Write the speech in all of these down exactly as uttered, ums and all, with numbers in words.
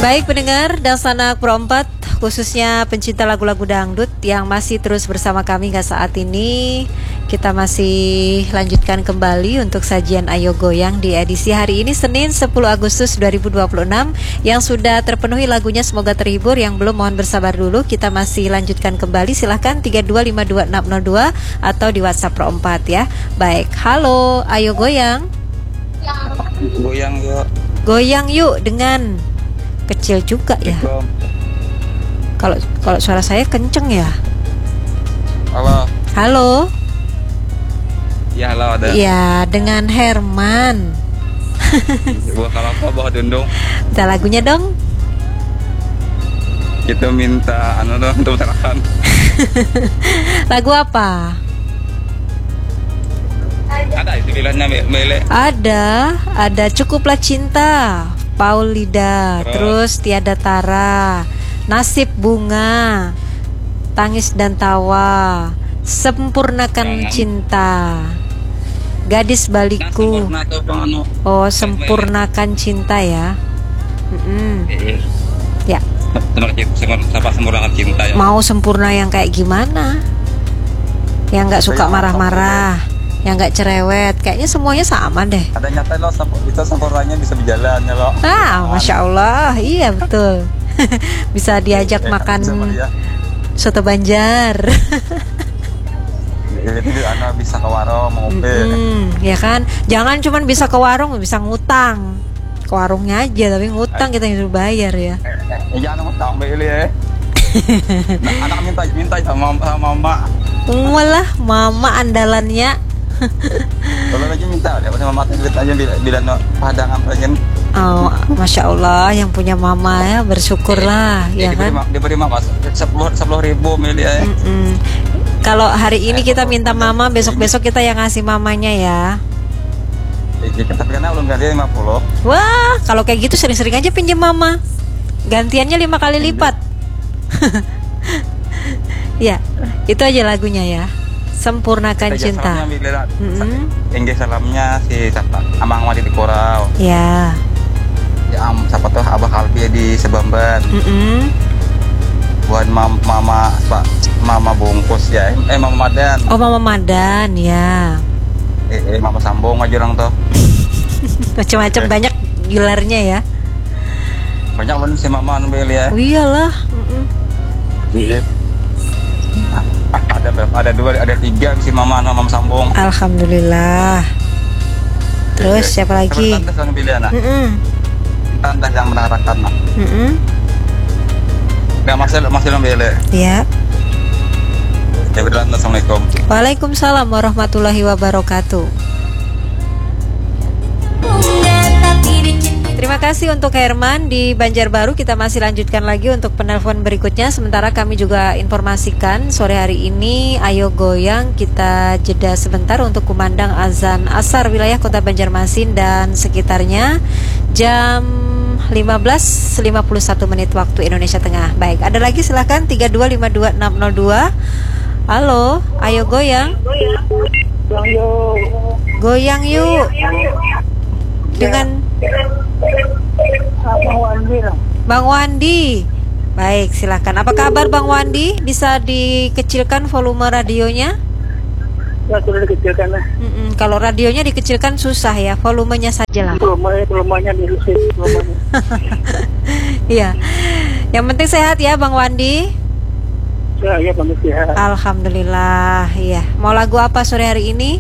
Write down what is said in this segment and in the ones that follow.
Baik pendengar dan sanak Pro empat, khususnya pencinta lagu-lagu dangdut yang masih terus bersama kami hingga saat ini, kita masih lanjutkan kembali untuk sajian Ayo Goyang di edisi hari ini Senin sepuluh Agustus dua ribu dua puluh enam. Yang sudah terpenuhi lagunya semoga terhibur, yang belum mohon bersabar dulu. Kita masih lanjutkan kembali, silahkan tiga dua lima dua enam nol dua atau di WhatsApp Pro empat ya. Baik, halo Ayo Goyang. Goyang yuk. Goyang yuk dengan kecil juga ya. Kalau kalau suara saya kenceng ya. Halo. Halo. Ya halo ada. Ya dengan Herman. Buah kalapa, buah dundung. Minta lagunya dong. Kita minta anu dong untuk terakan. Lagu apa? Ada itu pilihannya Mele. Ada, ada Cukuplah Cinta, Paulida, terus, terus Tiada Tara, Nasib Bunga, Tangis dan Tawa, Sempurnakan Jangan. Cinta, Gadis Baliku. Oh, Sempurnakan Cinta ya. Mm-mm. Ya. Sempurnakan Cinta ya. Mau sempurna yang kayak gimana? Yang nggak suka marah-marah, yang nggak cerewet, kayaknya semuanya sama deh. Ada nyata lo, kita sempurnanya bisa berjalan ya lo. Ah, masya Allah, iya betul. Bisa diajak eh, makan soto Banjar. Itu anak bisa ke warung ngopi. Mm-hmm, ya kan, jangan cuman bisa ke warung, bisa ngutang ke warungnya aja, tapi ngutang kita yang suruh bayar ya. Eh, eh, jangan ngutang beli ya. Nah, anak minta minta sama, sama mama. Malah mama andalannya. Kalau lagi minta, dia punya mama duit aja bila bila no padangan aja. Oh, masya Allah, yang punya mama ya bersyukurlah, eh, ya diberi, kan? Diberi mama sepuluh sepuluh ribu miliar. Ya. Kalau hari ini kita minta mama, besok besok kita yang ngasih mamanya ya. Tapi karena belum ganti lima puluh. Wah, kalau kayak gitu sering-sering aja pinjam mama. Gantiannya lima kali lipat. Ya, itu aja lagunya ya. Sempurnakan Cinta. Enggak salamnya si Amang Wadi di Korau. Ya. Ya am siapa tuh Abah Kalbi di Sebamban. Mm-mm. Buat mam, mama Pak Mama Bungkus ya. Eh Mama Madan. Oh Mama Madan ya. Eh, eh Mama Sambung aja orang tuh. Macam-macam eh. Banyak gelarnya ya. Banyak banget si Mama Nubel ya. Oh, iyalah. Iya. Ada ada dua ada tiga si Mama sama Mama Sambung. Alhamdulillah. Terus ya, siapa lagi? Tante yang pilih anak. Tante yang menarikkan. Mm-mm. Gak masih masih memilih. Iya. Ya betul. Assalamualaikum. Waalaikumsalam warahmatullahi wabarakatuh. Terima kasih untuk Herman di Banjarbaru. Kita masih lanjutkan lagi untuk penelpon berikutnya. Sementara kami juga informasikan sore hari ini Ayo Goyang kita jeda sebentar untuk kumandang azan asar wilayah Kota Banjarmasin dan sekitarnya jam lima belas lima puluh satu menit waktu Indonesia Tengah. Baik, ada lagi silahkan tiga dua lima dua enam nol dua. Halo, Ayo Goyang. Goyang yuk. Dengan Bang Wandi. Bang Wandi. Baik, silakan. Apa kabar Bang Wandi? Bisa dikecilkan volume radionya? Ya, sudah dikecilkan lah. Mm-mm. Kalau radionya dikecilkan susah ya, volumenya saja lah. Volumenya, volumenya dirusin, volumenya. Iya. Yang penting sehat ya Bang Wandi. Ya, ya Bang sehat. Alhamdulillah. Iya. Mau lagu apa sore hari ini?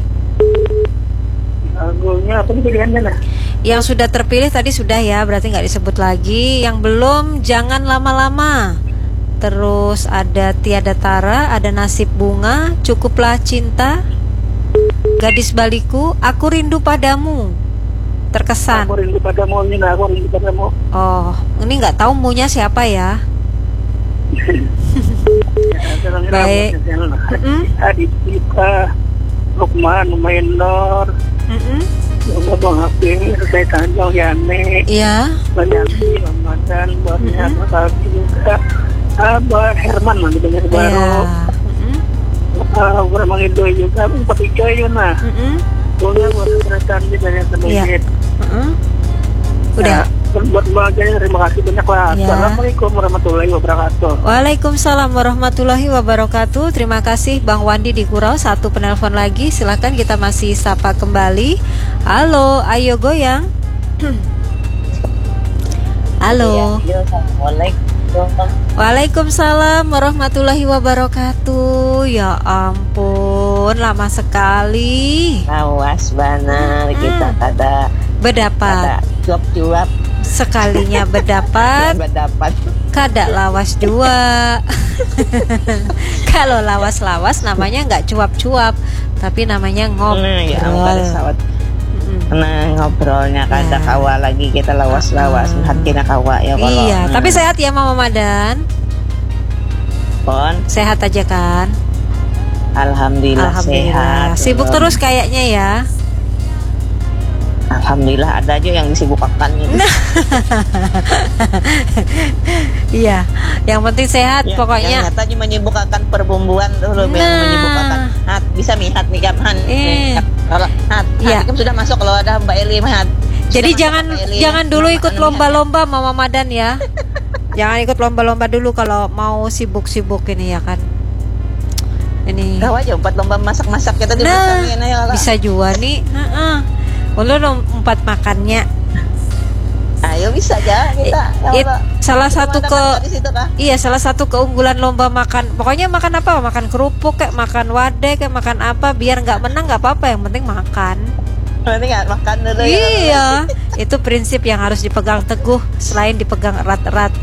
Lagunya apa nih pilihannya lah? Yang sudah terpilih tadi sudah ya, berarti nggak disebut lagi. Yang belum, Jangan Lama-Lama. Terus ada Tiada Tara, ada Nasib Bunga, Cukuplah Cinta, Gadis Baliku, Aku Rindu Padamu. Terkesan. Aku rindu padamu, ini aku rindu padamu. Oh, ini nggak tahu munya siapa ya? Baik. Adik kita, Lukman, Maindor. Mm-mm. Bang Habib, saya Tanjung, Yani. Iya. Banyak Ramadan, banyak Habib juga. Abah Herman lah di Banjarbaru. Ah, Bang Ido juga, Pak Ijo ya nah. Boleh buat kerajaan di banyak tempat. Udah. buat bahagianya terima kasih banyak lah. Ya. Assalamualaikum warahmatullahi wabarakatuh. Waalaikumsalam warahmatullahi wabarakatuh. Terima kasih Bang Wandi di Kurau. Satu penelpon lagi, silakan kita masih sapa kembali. Halo, ayo goyang. Halo. Iya, Assalamualaikum. Waalaikumsalam warahmatullahi wabarakatuh. Ya ampun, lama sekali. Awas benar Hmm. kita kada Berdapat. kada cuap-cuap Sekalinya berdapat, berdapat. kada lawas dua. Kalau lawas-lawas namanya nggak cuap-cuap, tapi namanya Nah, ya kada ngobrol. sawat. Mm-mm. Nah, ngobrolnya kada Ya. kawa lagi kita lawas-lawas. Mm. Hati na kawa ya kalau. Iya, Nah, tapi sehat ya Mama Madan? pon, Sehat aja kan? alhamdulillah, Alhamdulillah. sehat. Sibuk Belum. terus kayaknya ya. Alhamdulillah ada aja yang disibukkan gitu. Iya, yang penting sehat Ya, pokoknya. yang nyata cuma menyibukkan perbumbuan dulu, Nah. yang menyibukkan hat bisa mihat nih kapan? Eh. Kalau hat, Ya. hat kan sudah masuk kalau ada Mbak Eli hat. Jadi Sudah jangan masuk Mbak Eli. jangan dulu Nama ikut anunya. lomba-lomba Mama Madan ya. Jangan ikut lomba-lomba dulu kalau mau sibuk-sibuk ini ya kan. Ini. Kau aja empat lomba masak-masak kita di Nah, belakang ini, ya, kalau. bisa juga nih. Heeh. Ulun empat makannya. Ayo bisa aja kita. ya It, Allah. salah satu Ada ke kan di situ, kah? iya salah satu keunggulan lomba makan. Pokoknya makan apa? Makan kerupuk kayak makan wade kayak makan apa biar nggak menang nggak apa-apa, yang penting makan. Nanti nggak makan dulu ya. Iya, itu prinsip yang harus dipegang teguh selain dipegang erat-erat.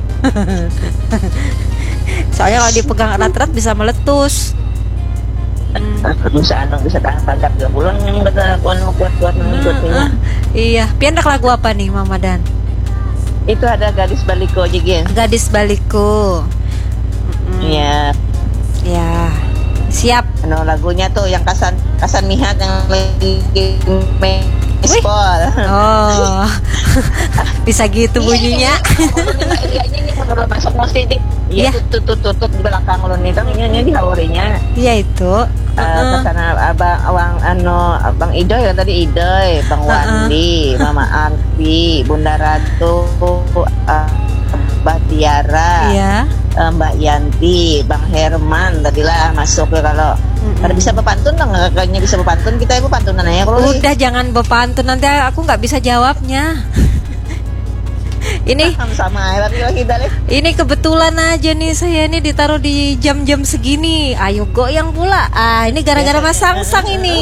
Soalnya kalau dipegang erat-erat bisa meletus. Hmm. Bisa anu bisa tahan padap dua bulan yang kata kuat kuat-kuat mengikutinya. Ah, iya, piandak lagu apa nih Mama Dan? Itu ada gadis baliko jigin. Gadis Baliku. Mm-mm. Iya. Ya, siap. Anu lagunya tuh yang kasan kasan mihat yang lagi mespol. Oh, bisa gitu bunyinya. Iya ini kalau masuk musik Iya. Iya tutut tutut di belakang lu nih dong ini di hawarinya. Iya itu. Eh, Heeh. kesana abang awang anu abang Idoy ya tadi Idoy, Bang Heeh. Wandi, Mama Arfi, Bunda Ratu, eh, Mbak Tiara, Iya. eh, Mbak Yanti, Bang Herman tadilah masuk ya kalau Mm-mm. kada bisa berpantun dong, kayaknya bisa berpantun kita ya berpantunan aja kalau Li. Udah jangan berpantun nanti aku nggak bisa jawabnya. Ini Paham sama aja tapi kalau kita Li. ini kebetulan aja nih saya ini ditaruh di jam-jam segini. Ayo goyang pula. Ah, ini gara-gara Mas Sangsang ini.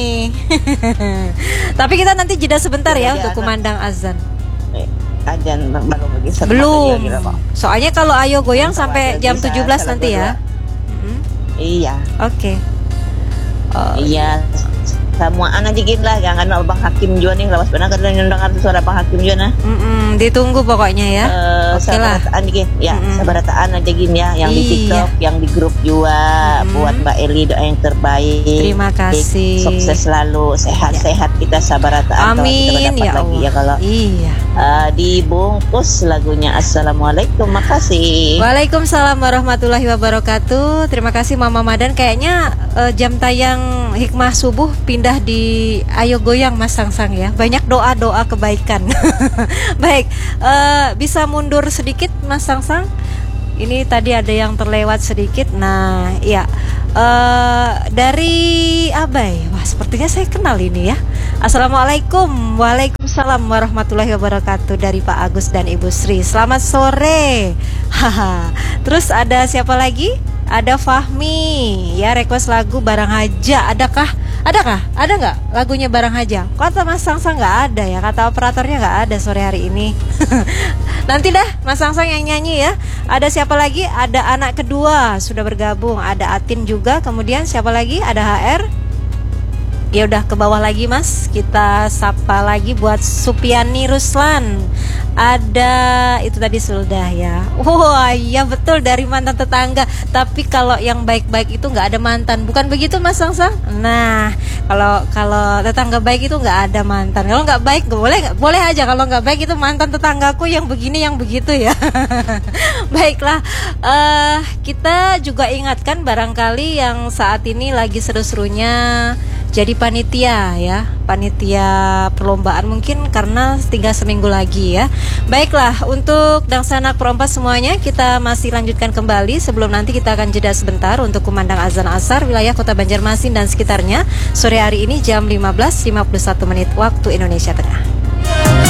Tapi kita nanti jeda sebentar ya Jeda untuk azan. kumandang azan. Eh, Ajan baru lagi serta Belum. aja gitu, Pak. Soalnya kalau ayo goyang Sama sampai aja jam bisa, tujuh belas salah nanti ya. dua-dua. Mm-mm. Iya. Oke. Oh, Iya, semuaan aja gini lah, jangan abang Hakim juga nih, lawas benar kadang dengar suara abang Hakim juga nah. mm-mm, ditunggu pokoknya ya. Eh, Oke lah. sabarataan gini, ya, Mm-mm. sabarataan aja gini ya, yang di Iya. TikTok, yang di grup juga, Mm-mm. buat Mbak Eli doa yang terbaik. Terima kasih. Sukses selalu, sehat-sehat kita sabarataan. Amin kita ya dapat lagi Allah. ya kalau Iya. eh, dibungkus lagunya. Assalamualaikum, makasih. Waalaikumsalam warahmatullahi wabarakatuh. Terima kasih Mama Madan. Kayaknya eh, jam tayang Hikmah Subuh pindah di Ayo Goyang Mas Sangsang ya. Banyak doa-doa kebaikan. Baik, eh, bisa mundur sedikit Mas Sangsang? Ini tadi ada yang terlewat sedikit. Nah, ya. Eh, dari Abai. Wah, sepertinya saya kenal ini ya. Assalamualaikum. Waalaikumsalam warahmatullahi wabarakatuh dari Pak Agus dan Ibu Sri. Selamat sore. Haha. Terus ada siapa lagi? Ada Fahmi. Ya, request lagu Barang Haja. Adakah? Adakah? Ada nggak lagunya Barang Haja? Kata Mas Sangsang nggak ada ya. Kata operatornya nggak ada sore hari ini. Nanti dah Mas Sangsang yang nyanyi ya. Ada siapa lagi? Ada anak kedua sudah bergabung. Ada Atin juga. Kemudian siapa lagi? Ada H R. Ya udah ke bawah lagi Mas. Kita sapa lagi buat Supiani Ruslan. Ada itu tadi sudah ya. Wah iya betul dari mantan tetangga. Tapi kalau yang baik-baik itu nggak ada mantan. Bukan begitu Mas Sangsang? Nah kalau kalau tetangga baik itu nggak ada mantan. Kalau nggak baik nggak boleh nggak boleh aja. Kalau nggak baik itu mantan tetanggaku yang begini yang begitu ya. Baiklah. eh kita juga ingatkan barangkali yang saat ini lagi seru-serunya jadi panitia ya, panitia perlombaan mungkin karena tinggal seminggu lagi ya. Baiklah, untuk Dangsa Anak Perempat semuanya kita masih lanjutkan kembali. Sebelum nanti kita akan jeda sebentar untuk kumandang azan asar wilayah Kota Banjarmasin dan sekitarnya sore hari ini jam lima belas lima puluh satu menit waktu Indonesia Tengah.